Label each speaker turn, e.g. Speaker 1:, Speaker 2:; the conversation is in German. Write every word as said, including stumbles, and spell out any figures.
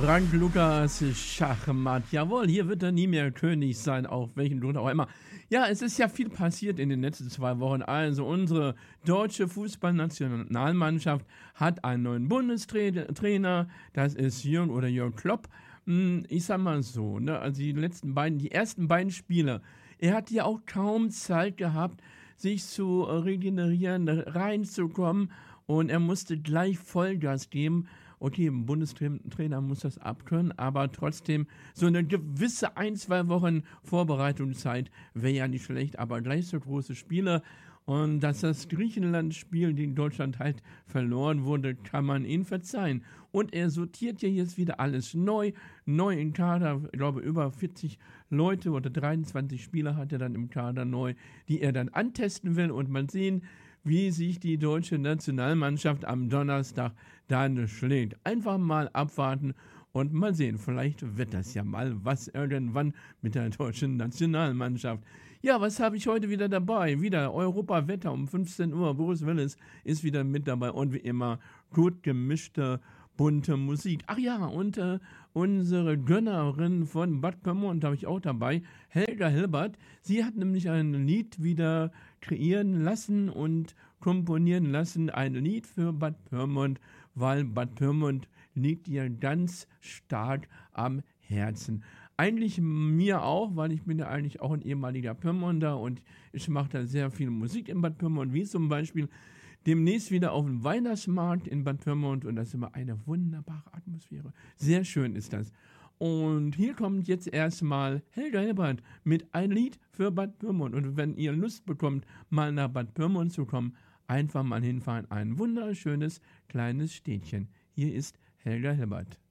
Speaker 1: Frank Lukas Schachmatt. Jawohl, hier wird er nie mehr König sein, auf welchem Grund auch immer. Ja, es ist ja viel passiert in den letzten zwei Wochen. Also unsere deutsche Fußballnationalmannschaft hat einen neuen Bundestrainer. Das ist Jürgen oder Jürgen Klopp. Ich sag mal so, ne, also die letzten beiden, die ersten beiden Spiele, er hat ja auch kaum Zeit gehabt, sich zu regenerieren, reinzukommen, und er musste gleich Vollgas geben. Okay, ein Bundestrainer muss das abkönnen, aber trotzdem so eine gewisse ein, zwei Wochen Vorbereitungszeit wäre ja nicht schlecht, aber gleich so große Spiele. Und dass das Griechenland-Spiel gegen Deutschland halt verloren wurde, kann man ihm verzeihen. Und er sortiert ja jetzt wieder alles neu, neu im Kader. Ich glaube, über vierzig Leute oder dreiundzwanzig Spieler hat er dann im Kader neu, die er dann antesten will. Und mal sehen, wie sich die deutsche Nationalmannschaft am Donnerstag dann schlägt. Einfach mal abwarten und mal sehen. Vielleicht wird das ja mal was irgendwann mit der deutschen Nationalmannschaft. Ja, was habe ich heute wieder dabei? Wieder Europawetter um fünfzehn Uhr. Bruce Willis ist wieder mit dabei und wie immer gut gemischte, bunte Musik. Ach ja, und äh, unsere Gönnerin von Bad Pyrmont habe ich auch dabei, Helga Hilbert. Sie hat nämlich ein Lied wieder kreieren lassen und komponieren lassen. Ein Lied für Bad Pyrmont, weil Bad Pyrmont liegt ihr ganz stark am Herzen. Eigentlich mir auch, weil ich bin ja eigentlich auch ein ehemaliger Pyrmonter und ich mache da sehr viel Musik in Bad Pyrmont, wie zum Beispiel demnächst wieder auf dem Weihnachtsmarkt in Bad Pyrmont, und das ist immer eine wunderbare Atmosphäre. Sehr schön ist das. Und hier kommt jetzt erstmal Helga Hilbert mit ein Lied für Bad Pyrmont. Und wenn ihr Lust bekommt, mal nach Bad Pyrmont zu kommen, einfach mal hinfahren. Ein wunderschönes kleines Städtchen. Hier ist Helga Hilbert.